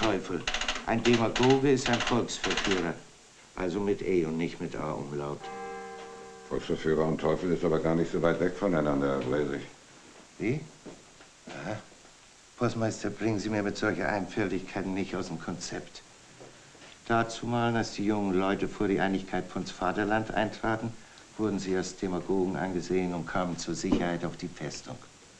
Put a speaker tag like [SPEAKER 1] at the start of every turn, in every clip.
[SPEAKER 1] Teufel. Ein Demagoge ist ein Volksverführer. Also mit E und nicht mit A-Umlaut.
[SPEAKER 2] Volksverführer und Teufel ist aber gar nicht so weit weg voneinander, lese ich.
[SPEAKER 1] Wie? Aha. Postmeister, bringen Sie mir mit solcher Einfältigkeit nicht aus dem Konzept. Dazumal, als die jungen Leute vor die Einigkeit vons Vaterland eintraten, wurden sie als Demagogen angesehen und kamen zur Sicherheit auf die Festung.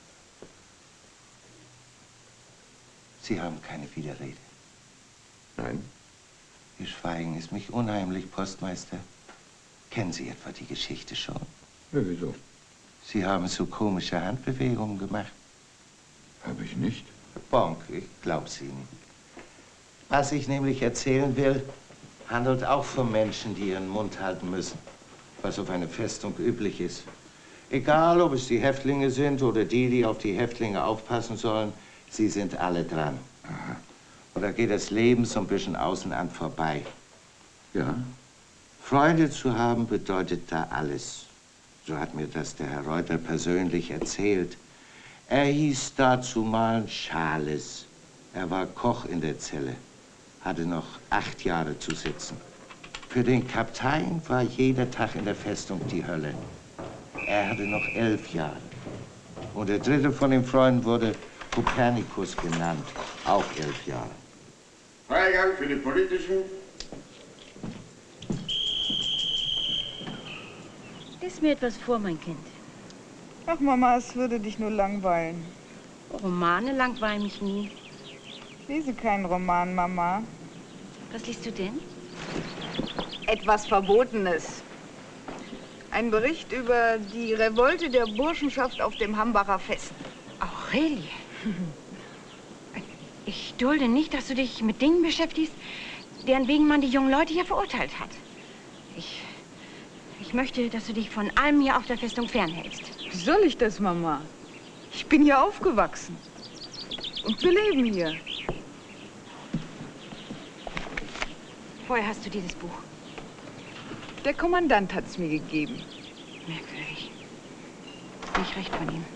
[SPEAKER 1] Sie haben keine Widerrede.
[SPEAKER 2] Nein.
[SPEAKER 1] Ihr Schweigen ist mich unheimlich, Postmeister. Kennen Sie etwa die Geschichte schon?
[SPEAKER 2] Ja, wieso?
[SPEAKER 1] Sie haben so komische Handbewegungen gemacht.
[SPEAKER 2] Habe ich nicht.
[SPEAKER 1] Bonk, ich glaub's Ihnen. Was ich nämlich erzählen will, handelt auch von Menschen, die ihren Mund halten müssen, was auf einer Festung üblich ist. Egal, ob es die Häftlinge sind oder die auf die Häftlinge aufpassen sollen, sie sind alle dran.
[SPEAKER 2] Aha.
[SPEAKER 1] Und da geht das Leben so ein bisschen außen an vorbei.
[SPEAKER 2] Ja?
[SPEAKER 1] Freunde zu haben bedeutet da alles. So hat mir das der Herr Reuter persönlich erzählt. Er hieß dazumal Schales. Er war Koch in der Zelle, hatte noch 8 Jahre zu sitzen. Für den Kaptein war jeder Tag in der Festung die Hölle. Er hatte noch 11 Jahre. Und der dritte von den Freunden wurde Kopernikus genannt, auch 11 Jahre.
[SPEAKER 3] Freigang für die Politischen.
[SPEAKER 4] Lies mir etwas vor, mein Kind.
[SPEAKER 5] Ach, Mama, es würde dich nur langweilen.
[SPEAKER 4] Romane langweilen mich nie.
[SPEAKER 5] Lese keinen Roman, Mama.
[SPEAKER 4] Was liest du denn?
[SPEAKER 5] Etwas Verbotenes. Ein Bericht über die Revolte der Burschenschaft auf dem Hambacher Fest.
[SPEAKER 4] Aurelie. Ich dulde nicht, dass du dich mit Dingen beschäftigst, deren wegen man die jungen Leute hier verurteilt hat. Ich möchte, dass du dich von allem hier auf der Festung fernhältst.
[SPEAKER 5] Wie soll ich das, Mama? Ich bin hier aufgewachsen. Und wir leben hier.
[SPEAKER 4] Woher hast du dieses Buch?
[SPEAKER 5] Der Kommandant hat es mir gegeben.
[SPEAKER 4] Merkwürdig. Nicht recht von ihm.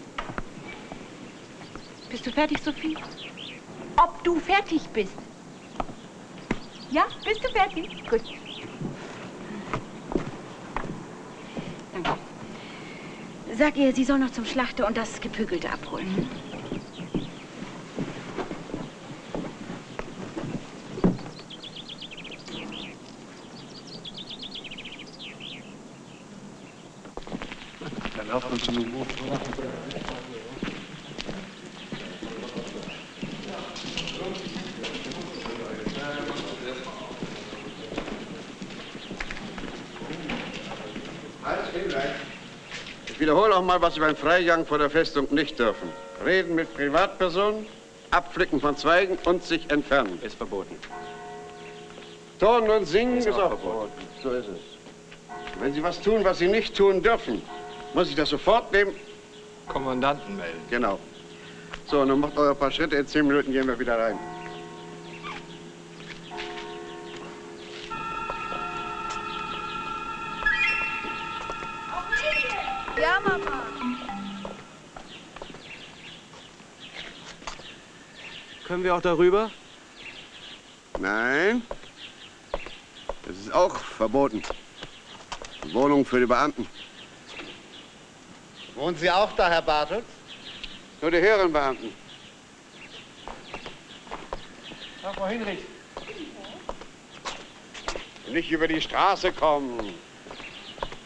[SPEAKER 4] Bist du fertig, Sophie? Ob du fertig bist? Ja, bist du fertig? Gut. Danke. Sag ihr, sie soll noch zum Schlachter und das Gepökelte abholen.
[SPEAKER 3] Dann laufen wir zum Buch. Ich wiederhole auch mal, was Sie beim Freigang vor der Festung nicht dürfen. Reden mit Privatpersonen, Abpflücken von Zweigen und sich entfernen.
[SPEAKER 6] Ist verboten.
[SPEAKER 3] Turnen und Singen ist auch
[SPEAKER 6] verboten.
[SPEAKER 3] So ist es. Wenn Sie was tun, was Sie nicht tun dürfen, muss ich das sofort nehmen?
[SPEAKER 6] Kommandanten melden.
[SPEAKER 3] Genau. So, nun macht eure paar Schritte. In 10 Minuten gehen wir wieder rein.
[SPEAKER 5] Ja, Mama.
[SPEAKER 6] Können wir auch darüber?
[SPEAKER 3] Nein. Das ist auch verboten. Wohnung für die Beamten.
[SPEAKER 7] Wohnen Sie auch da, Herr Bartels?
[SPEAKER 3] Nur die höheren Beamten.
[SPEAKER 7] Ach, Frau Hinrich.
[SPEAKER 3] Nicht über die Straße kommen.